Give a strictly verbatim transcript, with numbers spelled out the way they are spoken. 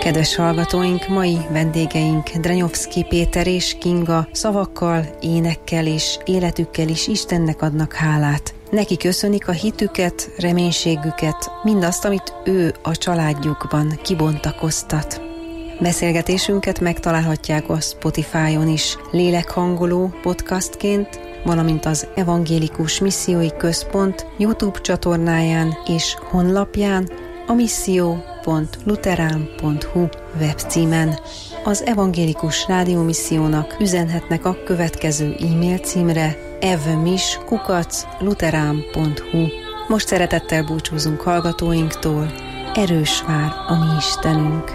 Kedves hallgatóink, mai vendégeink Drenyovszky Péter és Kinga szavakkal, énekkel és életükkel is Istennek adnak hálát. Neki köszönik a hitüket, reménységüket, mindazt, amit ő a családjukban kibontakoztat. Beszélgetésünket megtalálhatják a Spotify-on is lélekhangoló podcastként, valamint az Evangélikus Missziói Központ YouTube csatornáján és honlapján, a misszió pont luterán pont hu webcímen. Az Evangélikus Rádiómissziónak üzenhetnek a következő e-mail címre evmis kukac luterán pont hu. Most szeretettel búcsúzunk hallgatóinktól. Erős vár a mi Istenünk!